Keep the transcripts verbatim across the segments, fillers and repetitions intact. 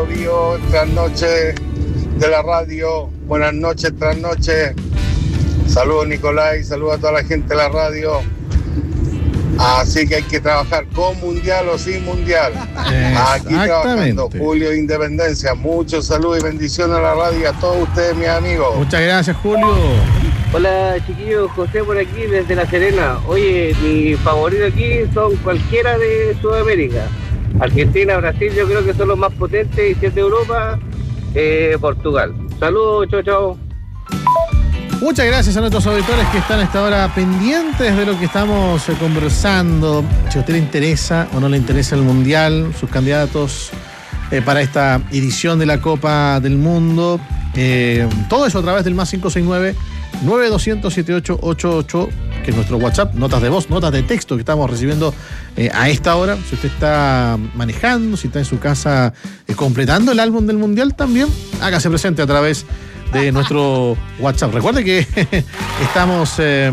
Bio, trasnoche de la radio. Buenas noches, trasnoche. Saludos, Nicolai, saludos a toda la gente de la radio. Así que hay que trabajar con mundial o sin mundial. Aquí trabajando, Julio de Independencia. Muchos saludos y bendiciones a la radio y a todos ustedes, mis amigos. Muchas gracias, Julio. Hola, chiquillos, José por aquí desde La Serena. Oye, mi favorito aquí son cualquiera de Sudamérica. Argentina, Brasil, yo creo que son los más potentes, y si es de Europa, eh, Portugal. Saludos, chao, chao. Muchas gracias a nuestros auditores que están a esta hora pendientes de lo que estamos eh, conversando. Si a usted le interesa o no le interesa el Mundial, sus candidatos eh, para esta edición de la Copa del Mundo, eh, todo eso a través del más cinco seis nueve, nueve dos cero cero, siete ocho ocho ocho, que es nuestro WhatsApp, notas de voz, notas de texto que estamos recibiendo eh, a esta hora. Si usted está manejando, si está en su casa eh, completando el álbum del Mundial también, hágase presente a través de nuestro WhatsApp. Recuerde que estamos eh,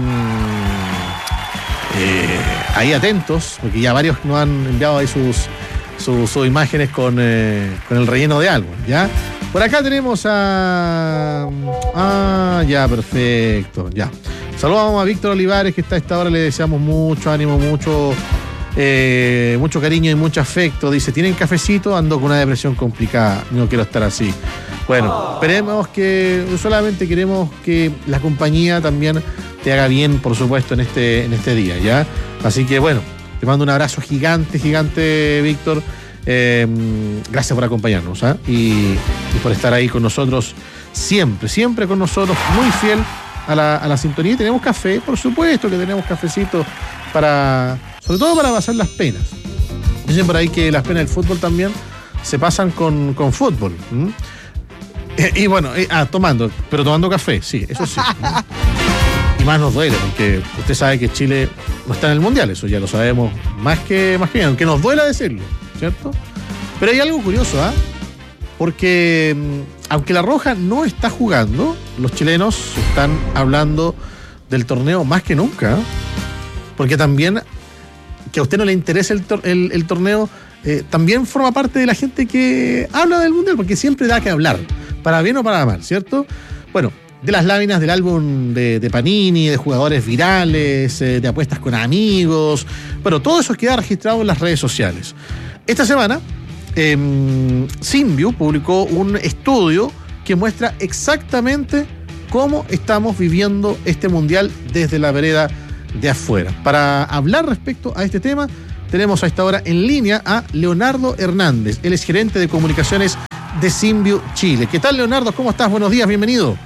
eh, ahí atentos, porque ya varios nos han enviado ahí sus, sus, sus imágenes con, eh, con el relleno de álbum, ¿ya? Por acá tenemos a... Ah, ya, perfecto, ya. Saludamos a Víctor Olivares, que está a esta hora, le deseamos mucho ánimo, mucho... Eh, mucho cariño y mucho afecto. Dice, ¿tienen cafecito? Ando con una depresión complicada, no quiero estar así. Bueno, esperemos que, solamente queremos que la compañía también te haga bien, por supuesto, en este, en este día, ¿ya? Así que bueno, te mando un abrazo gigante, gigante, Víctor. Eh, gracias por acompañarnos, ¿eh? y, y por estar ahí con nosotros siempre, siempre con nosotros, muy fiel a la, a la sintonía. Y tenemos café, por supuesto que tenemos cafecito para... sobre todo para pasar las penas. Dicen por ahí que las penas del fútbol también se pasan con, con fútbol. ¿Mm? Eh, y bueno, eh, ah, tomando, pero tomando café, sí, eso sí. Y más nos duele, porque usted sabe que Chile no está en el Mundial, eso ya lo sabemos más que, más que bien, aunque nos duela decirlo, ¿cierto? Pero hay algo curioso, ¿ah? ¿eh? Porque aunque la Roja no está jugando, los chilenos están hablando del torneo más que nunca, ¿eh? Porque también... que a usted no le interese el, tor- el, el torneo, eh, también forma parte de la gente que habla del Mundial, porque siempre da que hablar, para bien o para mal, ¿cierto? Bueno, de las láminas del álbum de, de Panini, de jugadores virales, eh, de apuestas con amigos, bueno, todo eso queda registrado en las redes sociales. Esta semana, eh, Simview publicó un estudio que muestra exactamente cómo estamos viviendo este Mundial desde la vereda de afuera. Para hablar respecto a este tema, tenemos a esta hora en línea a Leonardo Hernández. Él es gerente de comunicaciones de Simview Chile. ¿Qué tal, Leonardo? ¿Cómo estás? Buenos días, bienvenido.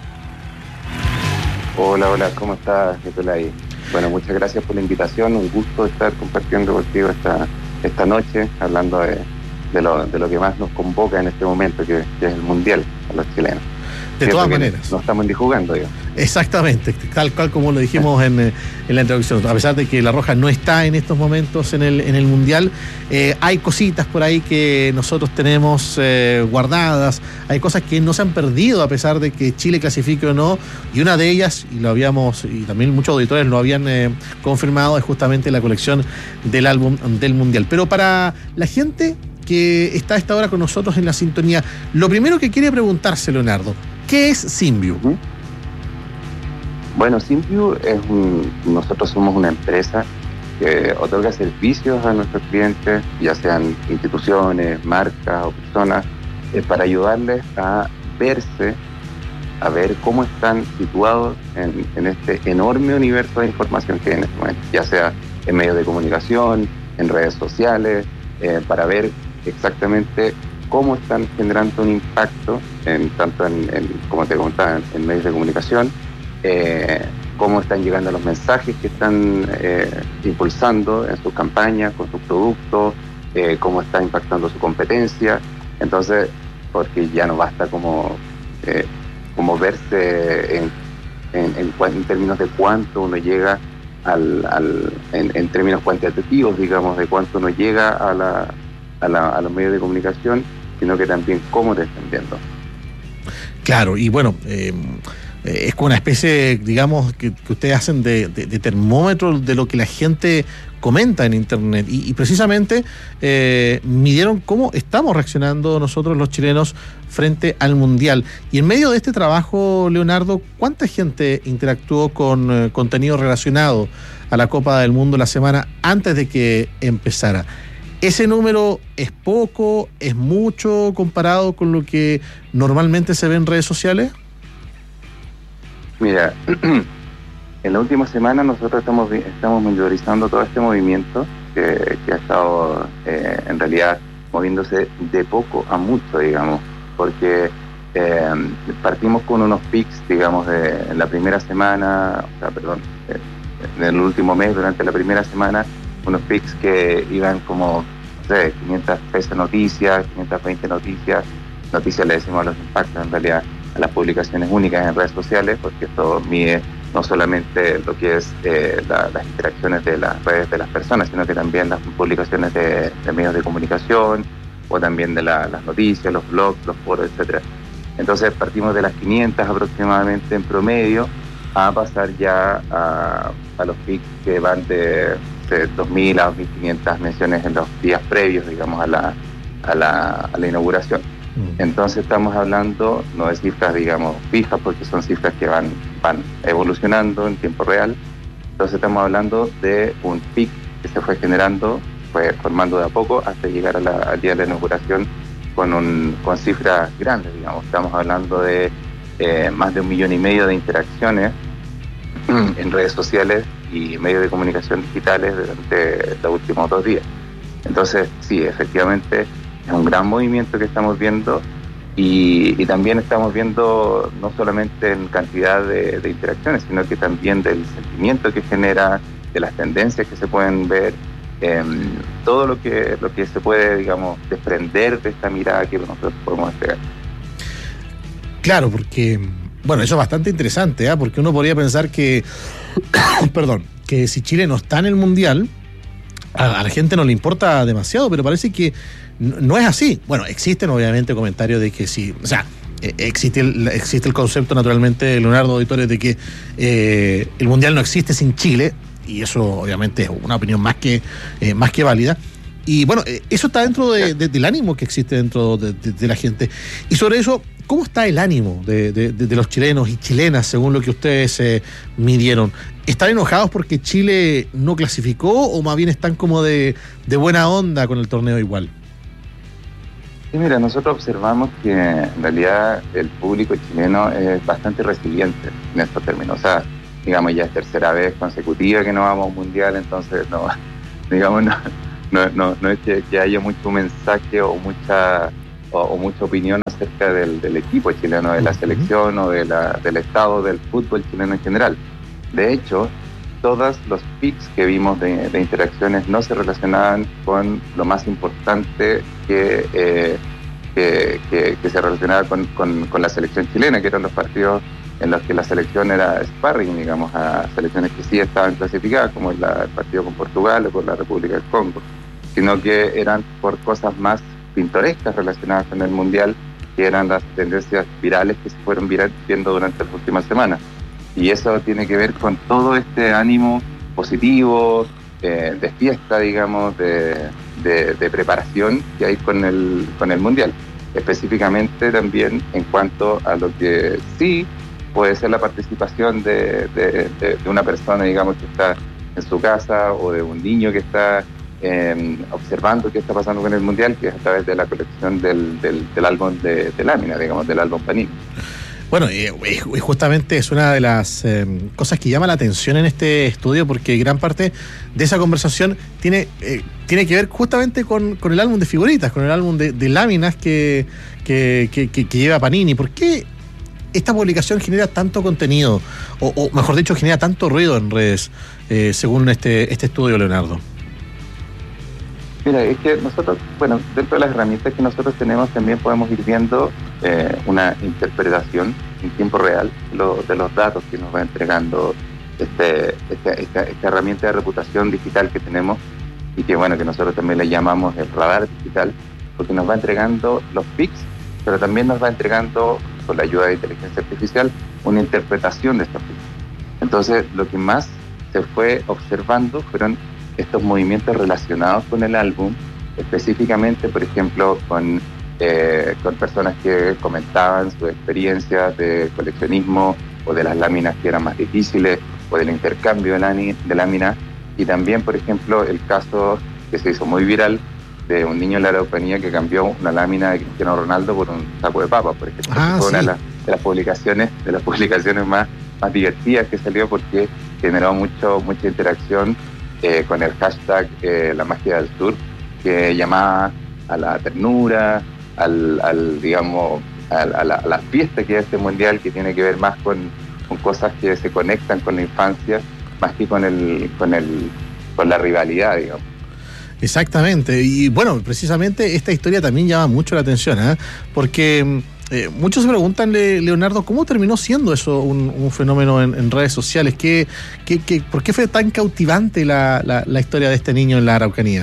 Hola, hola, ¿cómo estás, Nicolai? Bueno, muchas gracias por la invitación. Un gusto estar compartiendo contigo esta, esta noche, hablando de, de, lo, de lo que más nos convoca en este momento, que, que es el Mundial a los chilenos. De todas maneras. No estamos ni jugando, yo. Exactamente, tal cual como lo dijimos en, en la introducción. A pesar de que la Roja no está en estos momentos en el, en el Mundial, eh, hay cositas por ahí que nosotros tenemos eh, guardadas, hay cosas que no se han perdido a pesar de que Chile clasifique o no, y una de ellas, y lo habíamos, y también muchos auditores lo habían eh, confirmado, es justamente la colección del álbum del Mundial. Pero para la gente que está a esta hora con nosotros en la sintonía, lo primero que quiere preguntarse, Leonardo, ¿qué es Simview? Uh-huh. Bueno, Simview es un, nosotros somos una empresa que otorga servicios a nuestros clientes, ya sean instituciones, marcas o personas, eh, para ayudarles a verse, a ver cómo están situados en, en este enorme universo de información que hay en este momento, ya sea en medios de comunicación, en redes sociales, eh, para ver exactamente cómo están generando un impacto, en, tanto en, en, como te comentaba, en, en medios de comunicación, eh, cómo están llegando los mensajes que están eh, impulsando en sus campañas, con sus productos, eh, cómo está impactando su competencia. Entonces, porque ya no basta como, eh, como verse en, en, en, en términos de cuánto uno llega al, al en, en términos cuantitativos, digamos, de cuánto uno llega a la A, la, a los medios de comunicación, sino que también cómo te están viendo. Claro, y bueno, eh, eh, es como una especie, digamos, que, que ustedes hacen de, de, de termómetro de lo que la gente comenta en internet, y, y precisamente eh, midieron cómo estamos reaccionando nosotros los chilenos frente al Mundial. Y en medio de este trabajo, Leonardo, ¿cuánta gente interactuó con eh, contenido relacionado a la Copa del Mundo la semana antes de que empezara? ¿Ese número es poco, es mucho comparado con lo que normalmente se ve en redes sociales? Mira, en la última semana nosotros estamos estamos monitorizando todo este movimiento que, que ha estado eh, en realidad moviéndose de poco a mucho, digamos, porque eh, partimos con unos pics, digamos, de, en la primera semana, o sea, perdón, eh, en el último mes, durante la primera semana, unos pics que iban como, no sé, quinientas trece noticias, quinientas veinte noticias, noticias le decimos a los impactos, en realidad, a las publicaciones únicas en redes sociales, porque esto mide no solamente lo que es eh, la, las interacciones de las redes de las personas, sino que también las publicaciones de, de medios de comunicación, o también de la, las noticias, los blogs, los foros, etcétera. Entonces partimos de las quinientas aproximadamente en promedio, a pasar ya a, a los pics que van de, de dos mil a dos mil quinientas menciones en los días previos, digamos, a la, a la, a la inauguración. Entonces estamos hablando no de cifras, digamos, fijas, porque son cifras que van, van evolucionando en tiempo real. Entonces estamos hablando de un pic que se fue generando, fue formando de a poco hasta llegar a la, al día de la inauguración con, un, con cifras grandes, digamos. Estamos hablando de eh, más de un millón y medio de interacciones en redes sociales y medios de comunicación digitales durante los últimos dos días. Entonces, sí, efectivamente, es un gran movimiento que estamos viendo, y, y también estamos viendo no solamente en cantidad de, de interacciones, sino que también del sentimiento que genera, de las tendencias que se pueden ver, eh, todo lo que, lo que se puede, digamos, desprender de esta mirada que nosotros podemos entregar. Claro, porque, bueno, eso es bastante interesante, ¿eh? Porque uno podría pensar que, perdón, que si Chile no está en el Mundial, a, a la gente no le importa demasiado, pero parece que no es así. Bueno, existen obviamente comentarios de que sí, o sea, existe el, existe el concepto naturalmente, Leonardo, auditores, de que eh, el Mundial no existe sin Chile, y eso obviamente es una opinión más que, eh, más que válida. Y bueno, eso está dentro de, de, del ánimo que existe dentro de, de, de la gente. Y sobre eso, ¿cómo está el ánimo de, de, de los chilenos y chilenas, según lo que ustedes eh, midieron? ¿Están enojados porque Chile no clasificó, o más bien están como de, de buena onda con el torneo igual? Sí, mira, nosotros observamos que en realidad el público chileno es bastante resiliente en estos términos. O sea, digamos, ya es tercera vez consecutiva que no vamos a un mundial, entonces no, digamos, no, no, no, no es que, que haya mucho mensaje o mucha o, o mucha opinión acerca del, del equipo chileno, de la selección o de la, del estado del fútbol chileno en general. De hecho, todos los pics que vimos de, de interacciones no se relacionaban con lo más importante que, eh, que, que, que se relacionaba con, con, con la selección chilena, que eran los partidos en los que la selección era sparring, digamos, a selecciones que sí estaban clasificadas, como el, el partido con Portugal o con la República del Congo, sino que eran por cosas más pintorescas relacionadas con el Mundial, que eran las tendencias virales que se fueron viendo durante las últimas semanas. Y eso tiene que ver con todo este ánimo positivo, eh, de fiesta, digamos, de, de, de preparación que hay con el, con el Mundial. Específicamente también en cuanto a lo que sí puede ser la participación de, de, de, de una persona, digamos, que está en su casa, o de un niño que está eh, observando qué está pasando con el Mundial, que es a través de la colección del, del, del álbum de, de lámina, digamos, del álbum Panini. Bueno, y justamente es una de las eh, cosas que llama la atención en este estudio, porque gran parte de esa conversación tiene eh, tiene que ver justamente con, con el álbum de figuritas, con el álbum de, de láminas que, que, que, que, que lleva Panini. ¿Por qué esta publicación genera tanto contenido, o, o mejor dicho, genera tanto ruido en redes, eh, según este, este estudio, Leonardo? Mira, es que nosotros, bueno, dentro de las herramientas que nosotros tenemos también podemos ir viendo eh, una interpretación en tiempo real lo, de los datos que nos va entregando este, esta, esta, esta herramienta de reputación digital que tenemos, y que bueno, que nosotros también le llamamos el radar digital, porque nos va entregando los pics, pero también nos va entregando con la ayuda de inteligencia artificial, una interpretación de estos pixels. Entonces, lo que más se fue observando fueron estos movimientos relacionados con el álbum, específicamente, por ejemplo, con, eh, con personas que comentaban sus experiencias de coleccionismo o de las láminas que eran más difíciles, o del intercambio de, lani- de láminas, y también, por ejemplo, el caso que se hizo muy viral de un niño en la Araucanía que cambió una lámina de Cristiano Ronaldo por un saco de papas, por ejemplo. Ah, fue sí. una de las, de las publicaciones, de las publicaciones más, más divertidas que salió, porque generó mucho, mucha interacción eh, con el hashtag eh, La Magia del Sur, que llamaba a la ternura, al, al digamos, a, a, la, a la fiesta que es este mundial, que tiene que ver más con, con cosas que se conectan con la infancia, más que con el, con el, con la rivalidad, digamos. Exactamente, y bueno, precisamente esta historia también llama mucho la atención, ¿eh? Porque eh, muchos se preguntan, Leonardo, ¿cómo terminó siendo eso un, un fenómeno en, en redes sociales? ¿Qué, qué, qué, ¿Por qué fue tan cautivante la, la, la historia de este niño en la Araucanía?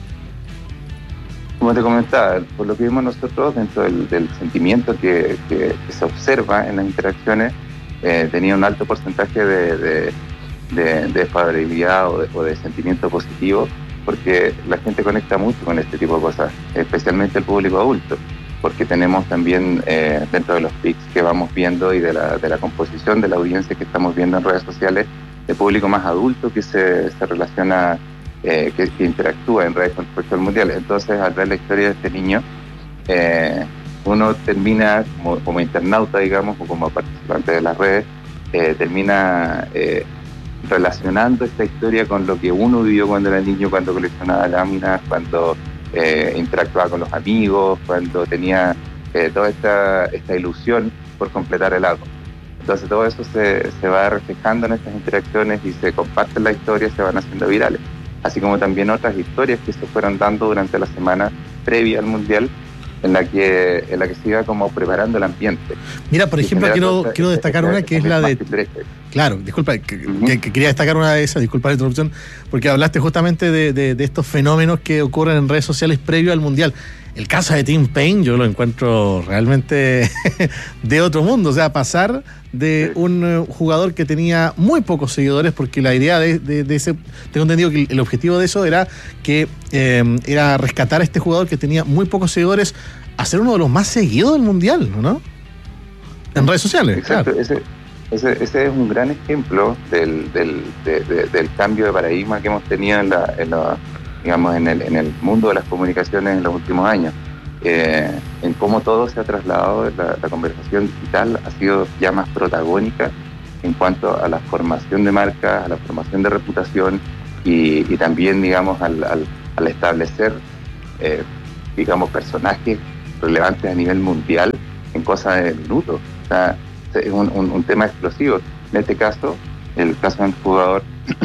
Como te comentaba, por lo que vimos nosotros, dentro del, del sentimiento que, que, que se observa en las interacciones, eh, tenía un alto porcentaje de, de, de, de favorabilidad o de, o de sentimiento positivo, porque la gente conecta mucho con este tipo de cosas, especialmente el público adulto, porque tenemos también eh, dentro de los pics que vamos viendo y de la, de la composición de la audiencia que estamos viendo en redes sociales, el público más adulto que se, se relaciona, eh, que, que interactúa en redes con respecto al mundial. Entonces, al ver la historia de este niño, eh, uno termina como, como internauta, digamos, o como participante de las redes, eh, termina... Eh, relacionando esta historia con lo que uno vivió cuando era niño, cuando coleccionaba láminas, cuando eh, interactuaba con los amigos, cuando tenía eh, toda esta, esta ilusión por completar el álbum. Entonces todo eso se, se va reflejando en estas interacciones y se comparten las historias, se van haciendo virales, así como también otras historias que se fueron dando durante la semana previa al Mundial, en la que en la que se iba como preparando el ambiente. Mira, por ejemplo, quiero, esta, quiero destacar esta, una que es la de... Claro, disculpa, que, uh-huh. que, que quería destacar una de esas, disculpa la interrupción, porque hablaste justamente de, de, de estos fenómenos que ocurren en redes sociales previo al Mundial. El caso de Tim Payne yo lo encuentro realmente de otro mundo, o sea, pasar de un uh, jugador que tenía muy pocos seguidores, porque la idea de, de, de ese, tengo entendido que el objetivo de eso era que eh, era rescatar a este jugador que tenía muy pocos seguidores a ser uno de los más seguidos del Mundial, ¿no? En redes sociales. Exacto, claro. ese, ese, ese es un gran ejemplo del, del, de, de, del cambio de paradigma que hemos tenido en la, en la digamos, en el, en el mundo de las comunicaciones en los últimos años, eh, en cómo todo se ha trasladado, la, la conversación digital ha sido ya más protagónica en cuanto a la formación de marcas, a la formación de reputación y, y también, digamos, al, al, al establecer, eh, digamos, personajes relevantes a nivel mundial en cosas de minutos. O sea, es un, un, un tema explosivo. En este caso, el caso de un jugador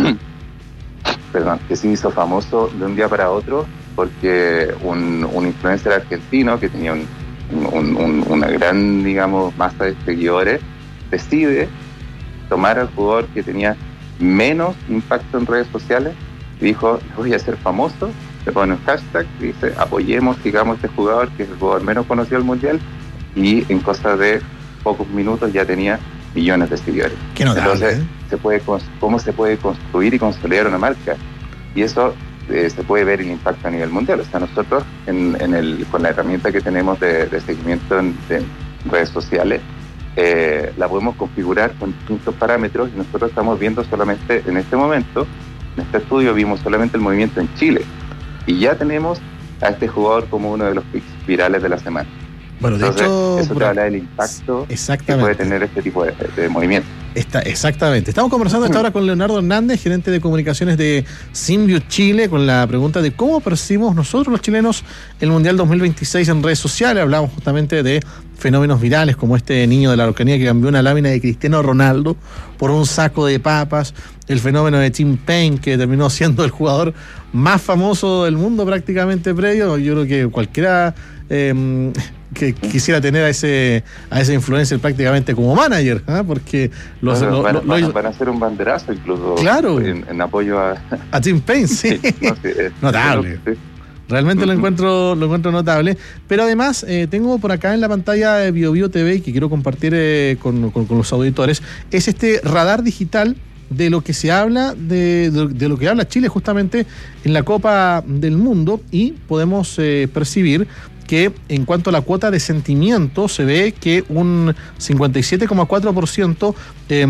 perdón, que se hizo famoso de un día para otro porque un, un influencer argentino que tenía un, un, un, una gran, digamos, masa de seguidores, decide tomar al jugador que tenía menos impacto en redes sociales y dijo, voy a ser famoso, le pone un hashtag y dice, apoyemos, digamos, a este jugador que es el jugador menos conocido del mundial, y en cosa de pocos minutos ya tenía millones de seguidores. Qué notable, Entonces, ¿eh? se puede, ¿cómo se puede construir y consolidar una marca? Y eso eh, se puede ver el impacto a nivel mundial. O sea, nosotros en, en el, con la herramienta que tenemos de, de seguimiento en de redes sociales, eh, la podemos configurar con distintos parámetros y nosotros estamos viendo solamente en este momento, en este estudio vimos solamente el movimiento en Chile y ya tenemos a este jugador como uno de los pics virales de la semana. Bueno, de Entonces, hecho, eso te habla del impacto que puede tener este tipo de, de movimiento. Está, exactamente. Estamos conversando esta hora con Leonardo Hernández, gerente de comunicaciones de Symbio Chile, con la pregunta de cómo percibimos nosotros los chilenos el Mundial dos mil veintiséis en redes sociales. Hablamos justamente de fenómenos virales como este niño de la Araucanía que cambió una lámina de Cristiano Ronaldo por un saco de papas, el fenómeno de Tim Payne que terminó siendo el jugador más famoso del mundo prácticamente previo. Yo creo que cualquiera eh, que quisiera tener a ese a ese influencer prácticamente como manager, ¿eh? Porque los, bueno, lo, van, lo, van, lo, van a hacer un banderazo incluso, claro, en, en apoyo a a Tim Payne, sí, sí, no, sí, es, notable. Sí. Realmente Uh-huh. lo encuentro lo encuentro notable. Pero además, eh, tengo por acá en la pantalla de BioBio T V, que quiero compartir eh, con, con, con los auditores, es este radar digital de lo que se habla, de, de, de lo que habla Chile justamente en la Copa del Mundo, y podemos eh, percibir que en cuanto a la cuota de sentimiento se ve que un cincuenta y siete coma cuatro por ciento eh,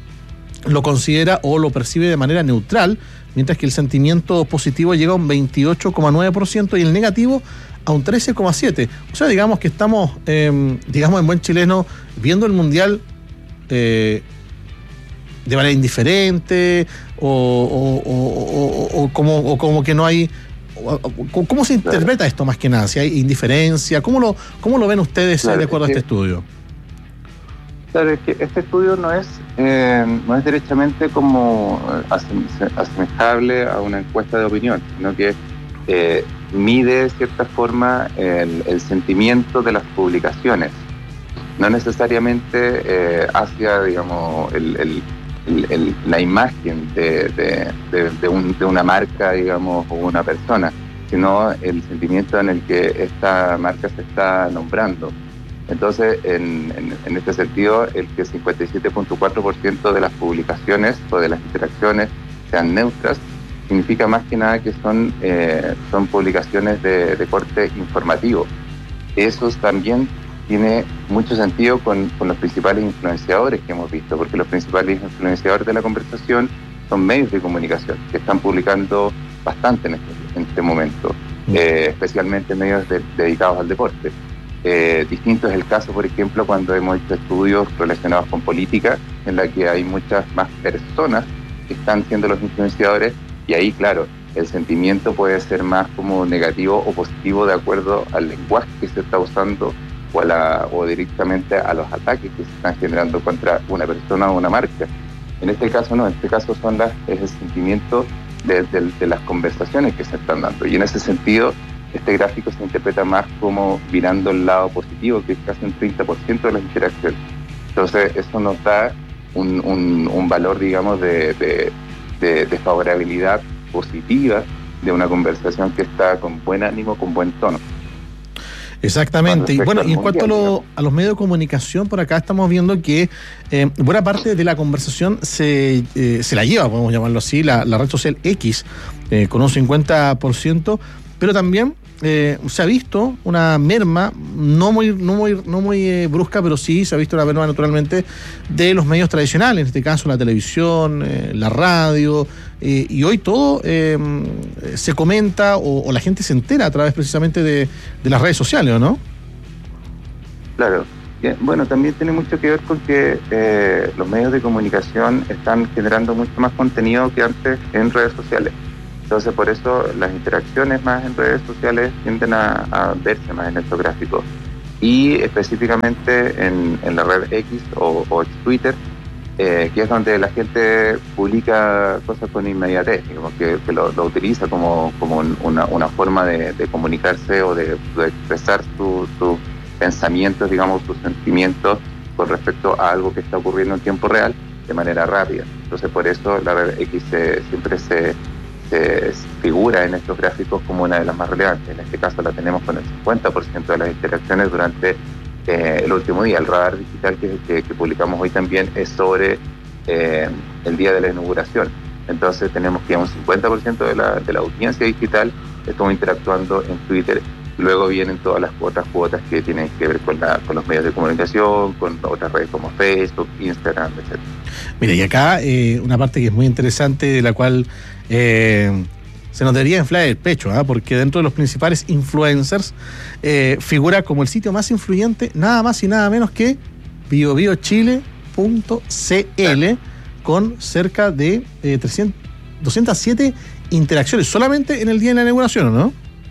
lo considera o lo percibe de manera neutral, mientras que el sentimiento positivo llega a un veintiocho coma nueve por ciento y el negativo a un trece coma siete por ciento. O sea, digamos que estamos, eh, digamos en buen chileno, viendo el Mundial eh, de manera indiferente o, o, o, o, o, como, o como que no hay... ¿Cómo se interpreta esto más que nada? Si hay indiferencia, ¿cómo lo, cómo lo ven ustedes claro, de acuerdo a este estudio? Claro, es que este estudio no es, eh, no es derechamente como asemejable a una encuesta de opinión, sino que eh, mide de cierta forma el, el sentimiento de las publicaciones, no necesariamente eh, hacia, digamos, el, el El, el, la imagen de, de, de, de, un, de una marca, digamos, o una persona, sino el sentimiento en el que esta marca se está nombrando. Entonces, en, en, en este sentido, el que cincuenta y siete punto cuatro por ciento de las publicaciones o de las interacciones sean neutras, significa más que nada que son, eh, son publicaciones de, de corte informativo. Eso también tiene mucho sentido con, con los principales influenciadores que hemos visto, porque los principales influenciadores de la conversación son medios de comunicación que están publicando bastante en este, en este momento, eh, especialmente medios de, dedicados al deporte. Eh, distinto es el caso, por ejemplo, cuando hemos hecho estudios relacionados con política, en la que hay muchas más personas que están siendo los influenciadores, y ahí, claro, el sentimiento puede ser más como negativo o positivo de acuerdo al lenguaje que se está usando o, a la, o directamente a los ataques que se están generando contra una persona o una marca. En este caso no, en este caso son las, es el sentimiento de, de, de las conversaciones que se están dando, y en ese sentido este gráfico se interpreta más como mirando el lado positivo, que es casi un treinta por ciento de las interacciones. Entonces eso nos da un, un, un valor, digamos, de, de, de, de favorabilidad positiva de una conversación que está con buen ánimo, con buen tono. Exactamente. Y bueno, y en cuanto a, lo, a los medios de comunicación, por acá estamos viendo que eh, buena parte de la conversación se, eh, se la lleva, podemos llamarlo así, la, la red social X, eh, con un cincuenta por ciento, pero también eh, se ha visto una merma, no muy, no muy, no muy eh, brusca, pero sí se ha visto una merma naturalmente de los medios tradicionales, en este caso la televisión, eh, la radio, eh, y hoy todo eh, se comenta o, o la gente se entera a través precisamente de, de las redes sociales, ¿o no? Claro. Bueno, también tiene mucho que ver con que eh, los medios de comunicación están generando mucho más contenido que antes en redes sociales. Entonces, por eso las interacciones más en redes sociales tienden a, a verse más en estos gráficos. Y específicamente en, en la red X o, o Twitter, eh, que es donde la gente publica cosas con inmediatez, digamos, que, que lo, lo utiliza como, como una, una forma de, de comunicarse o de, de expresar sus su pensamientos, digamos, sus sentimientos con respecto a algo que está ocurriendo en tiempo real de manera rápida. Entonces, por eso la red X se, siempre se... se figura en estos gráficos como una de las más relevantes. En este caso la tenemos con el cincuenta por ciento de las interacciones durante eh, el último día. El radar digital que, que, que publicamos hoy también es sobre eh, el día de la inauguración. Entonces tenemos que un cincuenta por ciento de la, de la audiencia digital estuvo interactuando en Twitter. Luego vienen todas las otras cuotas que tienen que ver con, la, con los medios de comunicación, con otras redes como Facebook, Instagram, etcétera. Mira, y acá eh, una parte que es muy interesante, de la cual eh, se nos debería inflar el pecho, ¿eh? Porque dentro de los principales influencers eh, figura como el sitio más influyente, nada más y nada menos que bio bio chile punto c l, con cerca de eh, trescientos, doscientas siete interacciones solamente en el día de la inauguración, ¿no?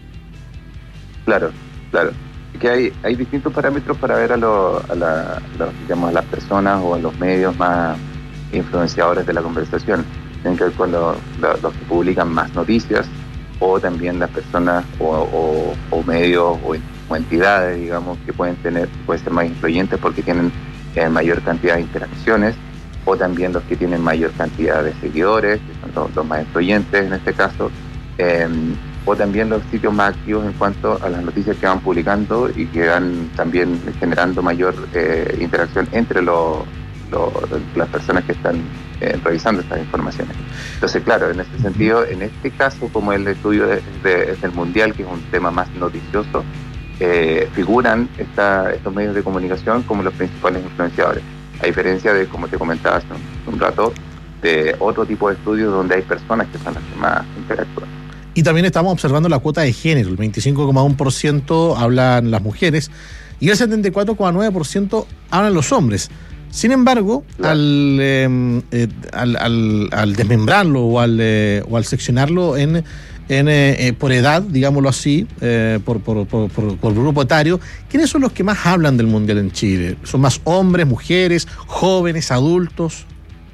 Claro, claro. Que hay, hay distintos parámetros para ver a, lo, a, la, los, digamos, a las personas o a los medios más influenciadores de la conversación. Tienen que ver con lo, lo, los que publican más noticias, o también las personas o, o, o medios o, o entidades, digamos, que pueden tener, pueden ser más influyentes porque tienen eh, mayor cantidad de interacciones, o también los que tienen mayor cantidad de seguidores, que son los, los más influyentes en este caso. Eh, o también los sitios más activos en cuanto a las noticias que van publicando y que van también generando mayor eh, interacción entre los, los, las personas que están eh, revisando estas informaciones. Entonces, claro, en este sentido, en este caso, como el estudio es de, de, del Mundial, que es un tema más noticioso, eh, figuran esta, estos medios de comunicación como los principales influenciadores, a diferencia de, como te comentaba hace un, un rato, de otro tipo de estudios donde hay personas que son las que más interactúan. Y también estamos observando la cuota de género, el veinticinco coma uno por ciento hablan las mujeres y el setenta y cuatro coma nueve por ciento hablan los hombres. Sin embargo, claro. al, eh, eh, al, al, al desmembrarlo o al, eh, o al seccionarlo en, en eh, por edad, digámoslo así, eh, por, por, por, por, por grupo etario, ¿quiénes son los que más hablan del Mundial en Chile? ¿Son más hombres, mujeres, jóvenes, adultos?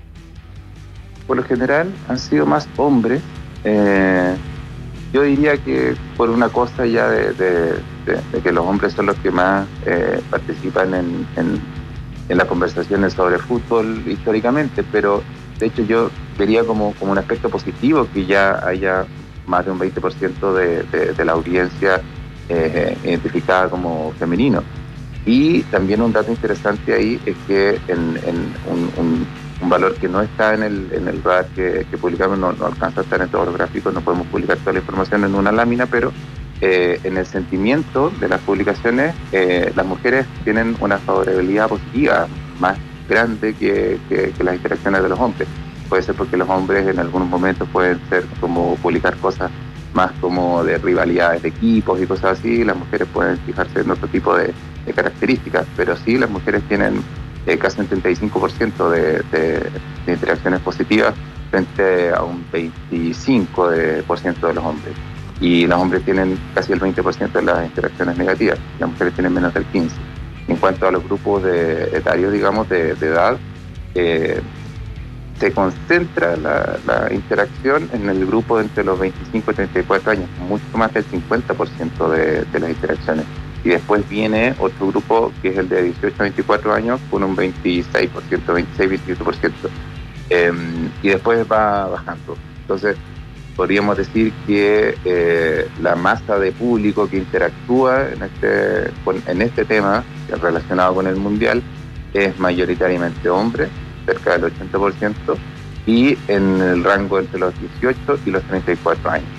Por lo general han sido más hombres. Eh, yo diría que por una cosa ya de, de, de, de que los hombres son los que más eh, participan en, en, en las conversaciones sobre fútbol históricamente, pero de hecho yo vería como, como un aspecto positivo que ya haya más de un veinte por ciento de, de, de la audiencia eh, identificada como femenino. Y también un dato interesante ahí es que en, en un, un un valor que no está en el en el radar que, que publicamos, no, no alcanza a estar en todos los gráficos, no podemos publicar toda la información en una lámina, pero eh, en el sentimiento de las publicaciones, eh, las mujeres tienen una favorabilidad positiva más grande que, que, que las interacciones de los hombres. Puede ser porque los hombres en algunos momentos pueden ser como publicar cosas más como de rivalidades de equipos y cosas así, y las mujeres pueden fijarse en otro tipo de, de características, pero sí las mujeres tienen Eh, casi un treinta y cinco por ciento de, de, de interacciones positivas frente a un veinticinco por ciento de los hombres. Y los hombres tienen casi el veinte por ciento de las interacciones negativas, las mujeres tienen menos del quince por ciento. En cuanto a los grupos de etarios, digamos, de, de edad, eh, se concentra la, la interacción en el grupo entre los veinticinco y treinta y cuatro años, mucho más del cincuenta por ciento de, de las interacciones. Y después viene otro grupo que es el de dieciocho a veinticuatro años con un veintiséis por ciento, veintiséis a veintiocho por ciento. Eh, y después va bajando. Entonces, podríamos decir que eh, la masa de público que interactúa en este, con, en este tema relacionado con el Mundial es mayoritariamente hombre, cerca del ochenta por ciento, y en el rango entre los dieciocho y los treinta y cuatro años.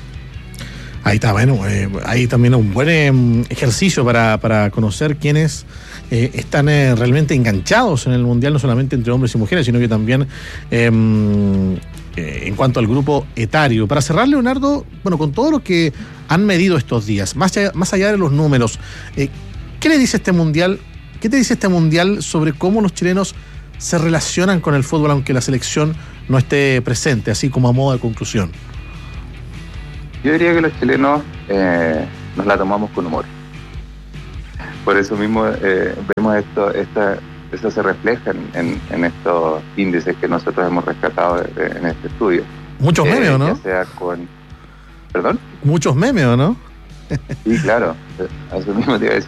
Ahí está, bueno, eh, ahí también un buen eh, ejercicio para, para conocer quiénes eh, están eh, realmente enganchados en el Mundial, no solamente entre hombres y mujeres, sino que también eh, eh, en cuanto al grupo etario. Para cerrar, Leonardo, bueno, con todo lo que han medido estos días, más allá, más allá de los números, eh, ¿qué le dice este Mundial? ¿Qué te dice este Mundial sobre cómo los chilenos se relacionan con el fútbol, aunque la selección no esté presente, así como a modo de conclusión? Yo diría que los chilenos eh, nos la tomamos con humor. Por eso mismo eh, vemos esto, esta, esto se refleja en, en, en estos índices que nosotros hemos rescatado de, de, en este estudio. Muchos eh, memes, ¿o no? Ya sea con... ¿Perdón? Muchos memes, ¿o no? Sí, claro. A eso mismo te iba a decir.